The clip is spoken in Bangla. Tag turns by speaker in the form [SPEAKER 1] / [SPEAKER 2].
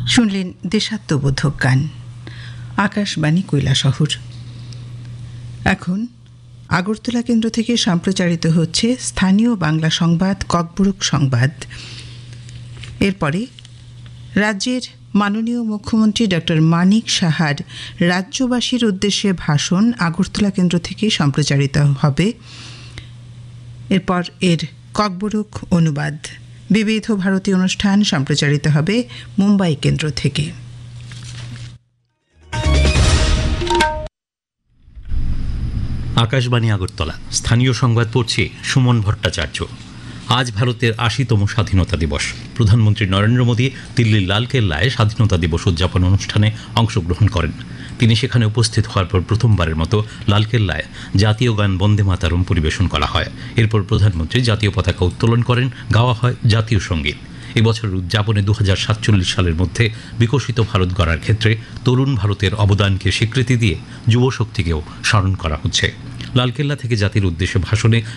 [SPEAKER 1] শুনলেন দেশাত্মবোধক গান। আকাশবাণী কৈলাসহর। এখন আগরতলা কেন্দ্র থেকে সম্প্রচারিত হচ্ছে স্থানীয় বাংলা সংবাদ, ককবরক সংবাদ। এরপরে রাজ্যের মাননীয় মুখ্যমন্ত্রী ডক্টর মানিক সাহার রাজ্যবাসীর উদ্দেশ্যে ভাষণ আগরতলা কেন্দ্র থেকে সম্প্রচারিত হবে। এরপর এর ককবরক অনুবাদ। বিবিধ ভারতীয় অনুষ্ঠান সম্প্রচারিত হবে মুম্বাই কেন্দ্র থেকে।
[SPEAKER 2] আকাশবাণী আগরতলা, স্থানীয় সংবাদ পড়ছি সুমন ভট্টাচার্য। আজ ভারতের ৮০তম স্বাধীনতা দিবস। প্রধানমন্ত্রী নরেন্দ্র মোদী দিল্লির লালকেল্লায় স্বাধীনতা দিবস উদযাপন অনুষ্ঠানে অংশগ্রহণ করেন। তিনি সেখানে উপস্থিত হওয়ার পর প্রথমবারের মতো লালকেল্লায় জাতীয় গান বন্দে মাতরম পরিবেশন করা হয়। এরপর প্রধানমন্ত্রী জাতীয় পতাকা উত্তোলন করেন, গাওয়া হয় জাতীয় সঙ্গীত। এবছরের উদযাপনে ২০৪৭ সালের মধ্যে বিকশিত ভারত গড়ার ক্ষেত্রে তরুণ ভারতের অবদানকে স্বীকৃতি দিয়ে যুবশক্তিকেও স্মরণ করা হচ্ছে। লালকেল্লা থেকে জাতির উদ্দেশ্যে ভাষণে